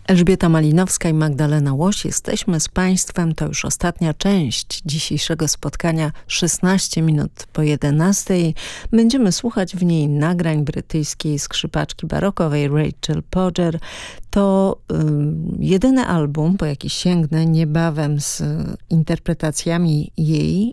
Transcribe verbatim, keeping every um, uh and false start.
Elżbieta Malinowska i Magdalena Łoś. Jesteśmy z Państwem. To już ostatnia część dzisiejszego spotkania. szesnaście minut po jedenastej. Będziemy słuchać w niej nagrań brytyjskiej skrzypaczki barokowej Rachel Podger. To y, jedyny album, po jaki sięgnę niebawem z interpretacjami jej